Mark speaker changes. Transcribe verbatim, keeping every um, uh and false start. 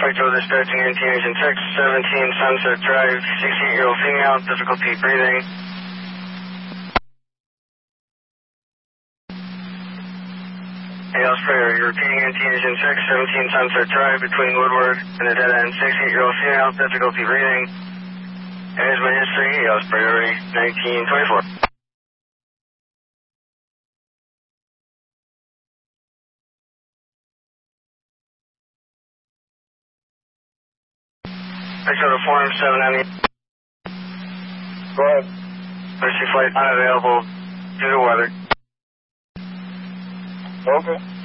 Speaker 1: Spectral dispatching N T Engine six, seventeen Sunset Drive, sixty-eight-year-old female, difficulty breathing. Hey, Osprey, you're repeating N T Engine six, seventeen Sunset Drive, between Woodward and the dead end, sixty-eight-year-old female, difficulty breathing. Here's my history, hey, Osprey, nineteen twenty-four. Spectral to form seven ninety.
Speaker 2: Go ahead.
Speaker 1: Mercy flight unavailable due to weather.
Speaker 2: Okay.